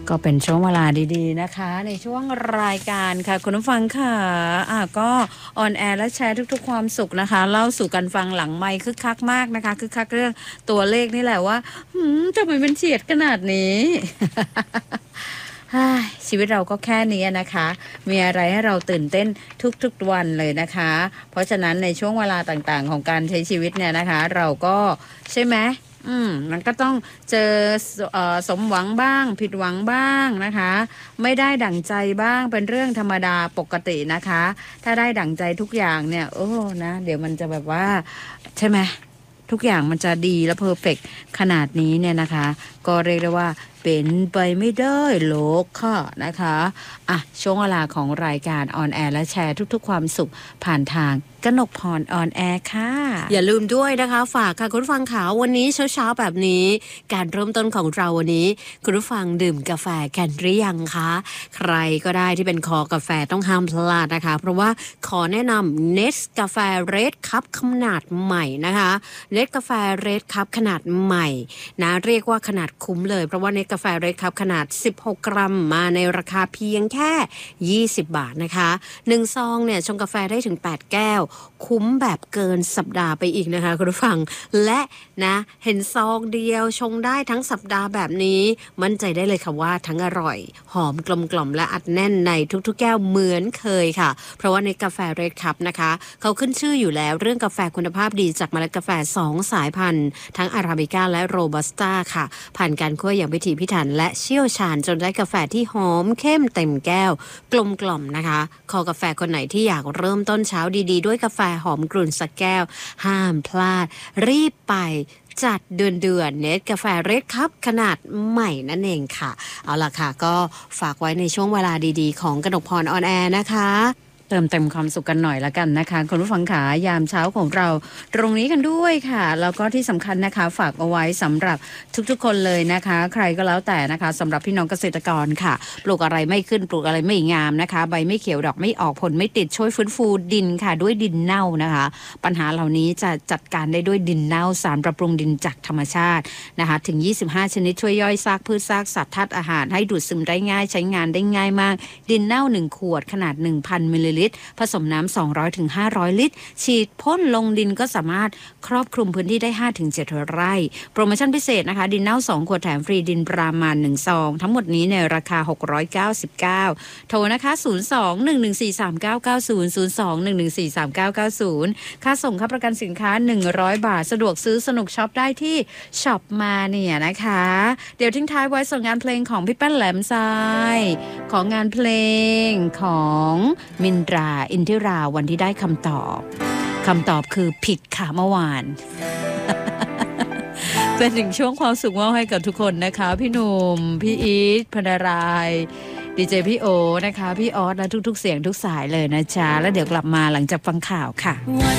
ก็เป็นช่วงเวลาดีๆนะคะในช่วงรายการค่ะคุณผู้ฟังค่ะก็ออนแอร์และแชร์ทุกๆความสุขนะคะเล่าสู่กันฟังหลังไมค์คึกคักมากนะคะคึกคักเรื่องตัวเลขนี่แหละว่าทำไมมันเฉียดขนาดนี้ ชีวิตเราก็แค่นี้นะคะมีอะไรให้เราตื่นเต้นทุกๆวันเลยนะคะเพราะฉะนั้นในช่วงเวลาต่างๆของการใช้ชีวิตเนี่ยนะคะเราก็ใช่ไหมมันก็ต้องเจอสมหวังบ้างผิดหวังบ้างนะคะไม่ได้ดั่งใจบ้างเป็นเรื่องธรรมดาปกตินะคะถ้าได้ดั่งใจทุกอย่างเนี่ยนะเดี๋ยวมันจะแบบว่าใช่ไหมทุกอย่างมันจะดีและเพอร์เฟกต์ขนาดนี้เนี่ยนะคะก็เรียกได้ว่าเป็นไปไม่ได้โลกค่ะนะคะช่วงเวลาของรายการออนแอร์และแชร์ทุกๆความสุขผ่านทางกนกพรออนแอร์ค่ะอย่าลืมด้วยนะคะฝากค่ะคุณผู้ฟังขาวันนี้เช้าๆแบบนี้การเริ่มต้นของเราวันนี้คุณผู้ฟังดื่มกาแฟกันหรือยังคะใครก็ได้ที่เป็นคอกาแฟต้องห้ามพลาดนะคะเพราะว่าขอแนะนำเนสกาแฟเรดคัพขนาดใหม่นะคะเนสกาแฟเรดคัพขนาดใหม่นะเรียกว่าขนาดคุ้มเลยเพราะว่าเนสกาแฟเรดคัพขนาด16กรัมมาในราคาเพียงแค่20บาทนะคะ1ซองเนี่ยชงกาแฟได้ถึง8แก้วคุ้มแบบเกินสัปดาห์ไปอีกนะคะคุณผู้ฟังและนะเห็นซองเดียวชงได้ทั้งสัปดาห์แบบนี้มั่นใจได้เลยค่ะว่าทั้งอร่อยหอมกลมกล่อมและอัดแน่นในทุกๆแก้วเหมือนเคยค่ะเพราะว่าในกาแฟเรดคัพนะคะเขาขึ้นชื่ออยู่แล้วเรื่องกาแฟคุณภาพดีจากเมล็ดกาแฟ2สายพันธุ์ทั้งอาราบิก้าและโรบัสต้าค่ะผ่านการคั่วอย่างพิถีพิถันและเชี่ยวชาญจนได้กาแฟที่หอมเข้มเต็มแก้วกลมกล่อมนะคะคอกาแฟคนไหนที่อยากเริ่มต้นเช้าดีๆด้วยกาแฟหอมกรุ่นสักแก้วห้ามพลาดรีบไปจัดเดือนเนสกาแฟเรดคัพขนาดใหม่นั่นเองค่ะเอาล่ะค่ะก็ฝากไว้ในช่วงเวลาดีๆของกนกพรออนแอร์นะคะเติมเต็มความสุขกันหน่อยละกันนะคะคุณผู้ฟังขายามเช้าของเราตรงนี้กันด้วยค่ะแล้วก็ที่สำคัญนะคะฝากเอาไว้สำหรับทุกๆคนเลยนะคะใครก็แล้วแต่นะคะสำหรับพี่น้องเกษตรกรค่ะปลูกอะไรไม่ขึ้นปลูกอะไรไม่งามนะคะใบไม่เขียวดอกไม่ออกผลไม่ติดช่วยฟื้นฟูดินค่ะด้วยดินเน่านะคะปัญหาเหล่านี้จะจัดการได้ด้วยดินเน่าสารปรับปรุงดินจากธรรมชาตินะคะถึง25ชนิดช่วยย่อยซากพืชซากสัตว์ธาตุอาหารให้ดูดซึมได้ง่ายใช้งานได้ง่ายมากดินเน่า1ขวดขนาด 1,000 มิลลิลิตรผสมน้ำ200ถึง500ลิตรฉีดพ่นลงดินก็สามารถครอบคลุมพื้นที่ได้ 5-7 ไร่โปรโมชั่นพิเศษนะคะดินเน่า2ขวดแถมฟรีดินปรามาณ1ซองทั้งหมดนี้ในราคา699โทรนะคะ02-114-3990 ค่าส่งค่าประกันสินค้า100บาทสะดวกซื้อสนุกช็อปได้ที่ช็อปมาเนี่ยนะคะเดี๋ยวทิ้งท้ายไว้ส่งงานเพลงของพี่แป้นแหลมทรายของงานเพลงของมินตราอินทิราวันที่ได้คำตอบคือผิดค่ะเมื่อวาน เป็นถึงช่วงความสุขมอบให้กับทุกคนนะคะพี่หนุ่มพี่อีทพนารายดีเจพี่โอนะคะพี่ออสและทุกๆเสียงทุกสายเลยนะจ๊ะแล้วเดี๋ยวกลับมาหลังจากฟังข่าวค่ะ